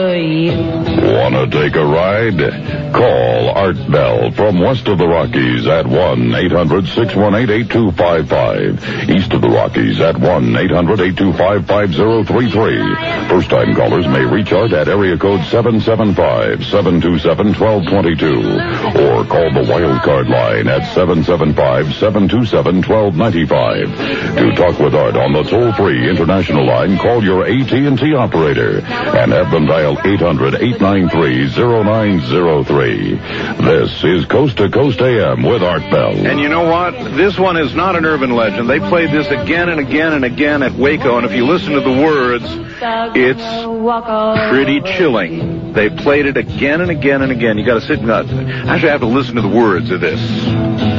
Wanna take a ride? Call Art Bell from west of the Rockies at 1-800-618-8255. East of the Rockies at 1-800-825-5033. First-time callers may reach Art at area code 775-727-1222. Or call the wild card line at 775-727-1295. To talk with Art on the toll-free international line, call your AT&T operator and have them dial 800-893-0903. This is Coast to Coast AM with Art Bell. And you know what? This one is not an urban legend. They played this again and again and again at Waco, and if you listen to the words, it's pretty chilling. They played it again and again and again. You got to sit and actually have to listen to the words of this.